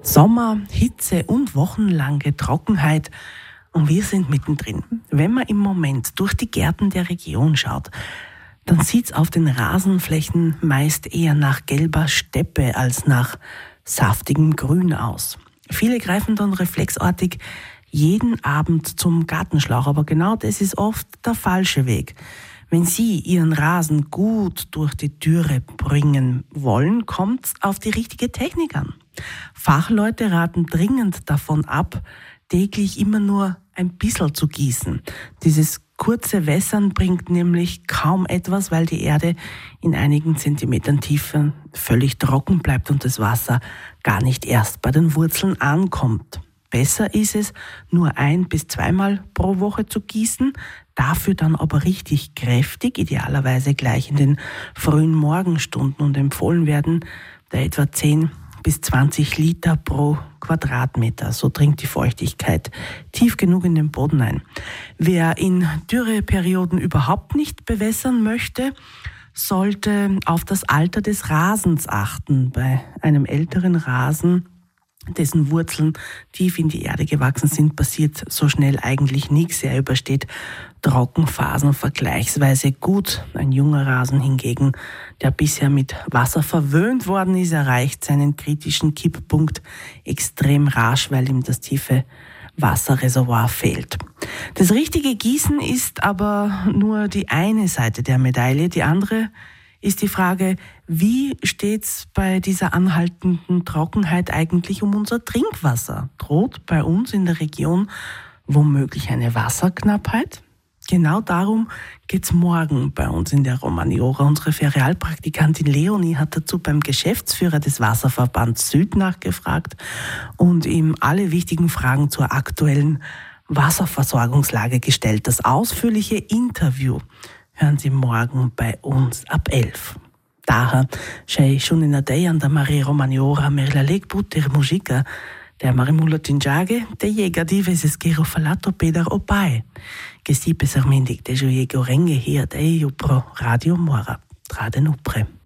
Sommer, Hitze und wochenlange Trockenheit. Und wir sind mittendrin. Wenn man im Moment durch die Gärten der Region schaut, dann sieht's auf den Rasenflächen meist eher nach gelber Steppe als nach saftigem Grün aus. Viele greifen dann reflexartig jeden Abend zum Gartenschlauch, aber genau das ist oft der falsche Weg. Wenn Sie Ihren Rasen gut durch die Dürre bringen wollen, kommt's auf die richtige Technik an. Fachleute raten dringend davon ab, täglich immer nur ein bisschen zu gießen. Dieses kurze Wässern bringt nämlich kaum etwas, weil die Erde in einigen Zentimetern Tiefe völlig trocken bleibt und das Wasser gar nicht erst bei den Wurzeln ankommt. Besser ist es, nur 1- bis 2-mal pro Woche zu gießen, dafür dann aber richtig kräftig, idealerweise gleich in den frühen Morgenstunden, und empfohlen werden da etwa 10 bis 20 Liter pro Quadratmeter. So dringt die Feuchtigkeit tief genug in den Boden ein. Wer in Dürreperioden überhaupt nicht bewässern möchte, sollte auf das Alter des Rasens achten. Bei einem älteren Rasen, dessen Wurzeln tief in die Erde gewachsen sind, passiert so schnell eigentlich nichts. Er übersteht Trockenphasen vergleichsweise gut. Ein junger Rasen hingegen, der bisher mit Wasser verwöhnt worden ist, erreicht seinen kritischen Kipppunkt extrem rasch, weil ihm das tiefe Wasserreservoir fehlt. Das richtige Gießen ist aber nur die eine Seite der Medaille. Die andere ist die Frage, wie steht's bei dieser anhaltenden Trockenheit eigentlich um unser Trinkwasser? Droht bei uns in der Region womöglich eine Wasserknappheit? Genau darum geht's morgen bei uns in der Romaniora. Unsere Ferialpraktikantin Leonie hat dazu beim Geschäftsführer des Wasserverbands Süd nachgefragt und ihm alle wichtigen Fragen zur aktuellen Wasserversorgungslage gestellt. Das ausführliche Interview hören Sie morgen bei uns ab 11. Daher c'è schon in der an der Maria Romaniora mer la leg puter musica der Marimula Tinjage, der Jäger diveses gero falato peder opai, che si pesarmendic de joiego renge hier de pro Radio Mora, traden upre.